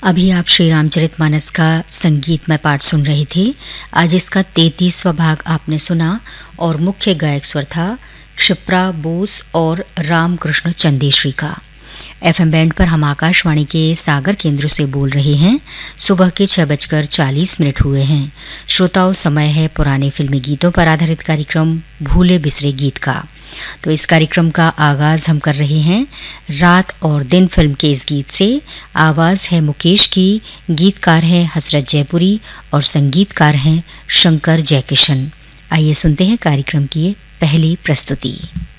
अभी आप श्री रामचरितमानस का संगीतमय पाठ सुन रहे थे। आज इसका 33वां भाग आपने सुना और मुख्य गायक स्वर था क्षिप्रा बोस और रामकृष्ण चंदेश्वरी का। एफएम बैंड पर हम आकाशवाणी के सागर केंद्र से बोल रहे हैं। सुबह के 6:40 हुए हैं। श्रोताओं, समय है पुराने फिल्मी गीतों पर आधारित कार्यक्रम भूले बिसरे गीत का। तो इस कार्यक्रम का आगाज हम कर रहे हैं रात और दिन फिल्म के इस गीत से। आवाज़ है मुकेश की, गीतकार है हसरत जयपुरी और संगीतकार हैं शंकर जयकिशन। आइए सुनते हैं कार्यक्रम की पहली प्रस्तुति।